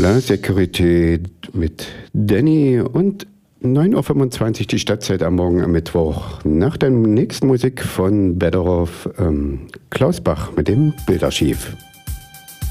La Sécurité mit Danny und 9:25 Uhr die Stadtzeit am Morgen am Mittwoch. Nach der nächsten Musik von Better Off Klaus Bach mit dem Bildarchiv.